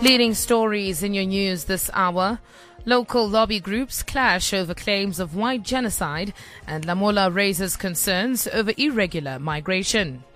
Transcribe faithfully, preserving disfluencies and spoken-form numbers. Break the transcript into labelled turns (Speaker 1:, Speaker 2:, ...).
Speaker 1: Leading stories in your news this hour. Local lobby groups clash over claims of white genocide, and Lamola raises concerns over irregular migration.